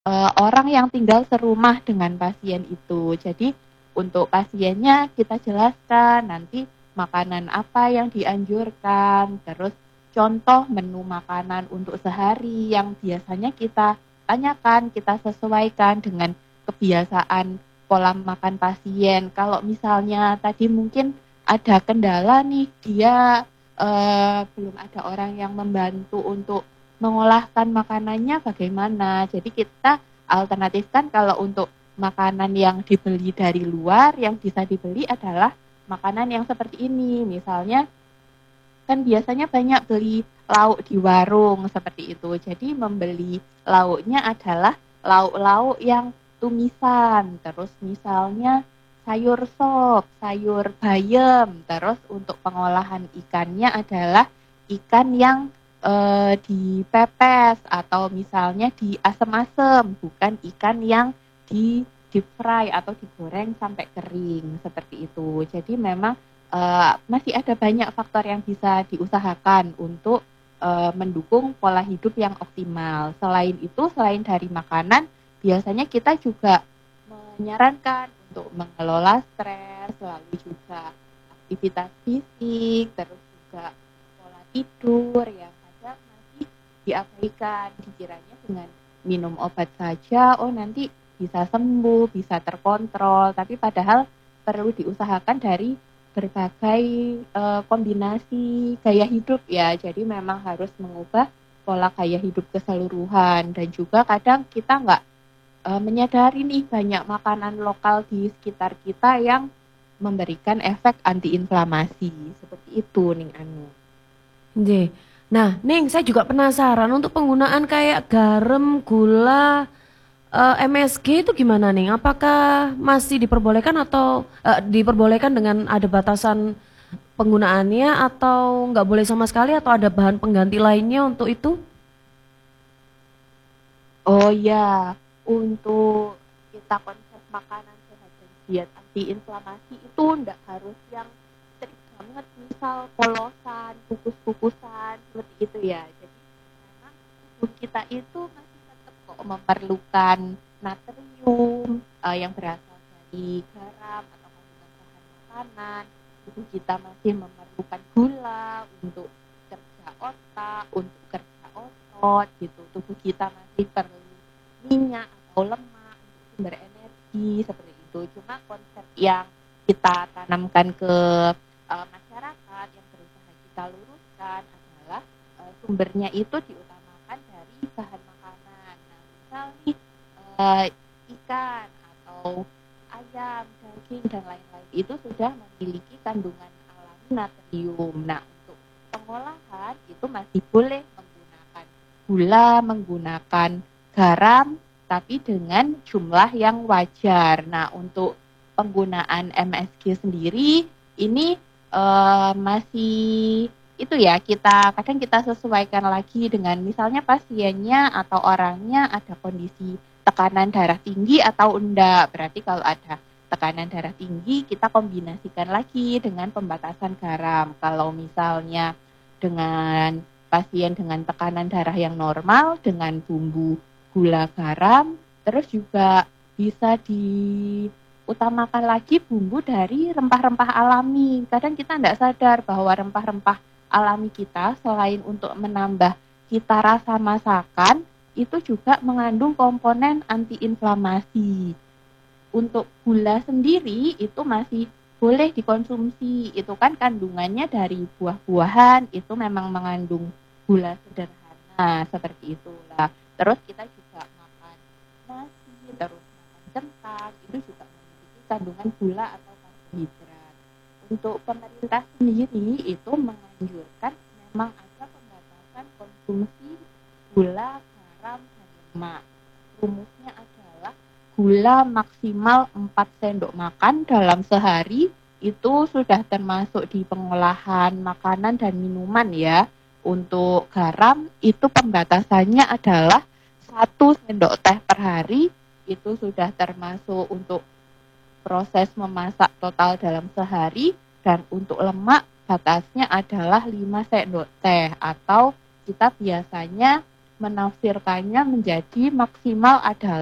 orang yang tinggal serumah dengan pasien itu. Jadi untuk pasiennya kita jelaskan nanti makanan apa yang dianjurkan, terus contoh menu makanan untuk sehari yang biasanya kita tanyakan, kita sesuaikan dengan kebiasaan pola makan pasien. Kalau misalnya tadi mungkin ada kendala nih, dia belum ada orang yang membantu untuk mengolahkan makanannya bagaimana. Jadi kita alternatifkan kalau untuk makanan yang dibeli dari luar, yang bisa dibeli adalah makanan yang seperti ini. Misalnya kan biasanya banyak beli lauk di warung seperti itu. Jadi membeli lauknya adalah lauk-lauk yang tumisan. Terus misalnya sayur sop, sayur bayam. Terus untuk pengolahan ikannya adalah ikan yang dipepes atau misalnya di asem-asem, bukan ikan yang di deep fry atau digoreng sampai kering seperti itu. Jadi memang masih ada banyak faktor yang bisa diusahakan untuk mendukung pola hidup yang optimal. Selain itu, selain dari makanan, biasanya kita juga menyarankan untuk mengelola stres, lalu juga aktivitas fisik, terus juga pola tidur yang kadang masih diabaikan. Dikiranya dengan minum obat saja, oh nanti bisa sembuh, bisa terkontrol, tapi padahal perlu diusahakan dari berbagai kombinasi gaya hidup ya. Jadi memang harus mengubah pola gaya hidup keseluruhan dan juga kadang kita nggak menyadari nih banyak makanan lokal di sekitar kita yang memberikan efek antiinflamasi seperti itu nih Anu. Nggih. Nah, Ning, saya juga penasaran untuk penggunaan kayak garam, gula, MSG itu gimana nih? Apakah masih diperbolehkan atau diperbolehkan dengan ada batasan penggunaannya atau nggak boleh sama sekali atau ada bahan pengganti lainnya untuk itu? Oh ya, untuk kita konsep makanan sehat dan diet antiinflamasi itu enggak harus yang strict banget, misal polosan, kukus-kukusan, seperti itu ya. Jadi memang tubuh kita itu masih tetap kok memerlukan natrium yang berasal dari garam atau kandungan bahan makanan. Tubuh kita masih memerlukan gula untuk kerja otak, untuk kerja otot gitu. Tubuh kita masih perlu minyak atau lemak untuk sumber energi seperti itu. Cuma konsep yang kita tanamkan ke masyarakat yang berusaha kita luruskan adalah sumbernya itu diutamakan dari bahan makanan. Nah, misal nih ikan atau ayam, daging dan lain-lain itu sudah memiliki kandungan alami natrium. Nah, untuk pengolahan itu masih boleh menggunakan gula, menggunakan garam, tapi dengan jumlah yang wajar. Nah, untuk penggunaan MSG sendiri ini masih itu ya kita kadang kita sesuaikan lagi dengan misalnya pasiennya atau orangnya ada kondisi tekanan darah tinggi atau enggak. Berarti kalau ada tekanan darah tinggi kita kombinasikan lagi dengan pembatasan garam. Kalau misalnya dengan pasien dengan tekanan darah yang normal dengan bumbu gula garam, terus juga bisa diutamakan lagi bumbu dari rempah-rempah alami. Kadang kita tidak sadar bahwa rempah-rempah alami kita selain untuk menambah cita rasa masakan, itu juga mengandung komponen antiinflamasi. Untuk gula sendiri itu masih boleh dikonsumsi. Itu kan kandungannya dari buah-buahan, itu memang mengandung gula sederhana seperti itulah. Terus kita juga makan nasi, terus makan kentang, itu juga memiliki kandungan gula atau karbohidrat. Untuk pemerintah sendiri itu menganjurkan memang ada pembatasan konsumsi gula, garam, dan lemak. Rumusnya adalah gula maksimal 4 sendok makan dalam sehari itu sudah termasuk di pengolahan makanan dan minuman ya. Untuk garam itu pembatasannya adalah 1 sendok teh per hari itu sudah termasuk untuk proses memasak total dalam sehari dan untuk lemak batasnya adalah 5 sendok teh atau kita biasanya menafsirkannya menjadi maksimal adalah